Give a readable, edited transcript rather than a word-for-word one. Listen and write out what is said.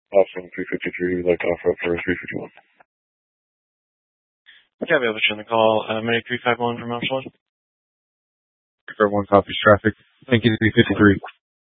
From 353, we'd like to offer up for 351. Yeah, I'll be able to turn the call. Medic 351 from Mount Shore. 351 copies traffic. Thank you, 353.